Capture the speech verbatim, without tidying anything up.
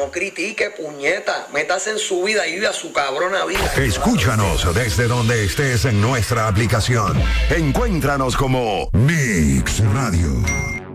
no critique, puñeta. Métase en su vida y vive a su cabrona vida. Escúchanos desde donde estés en nuestra aplicación. Encuéntranos como Mix Radio.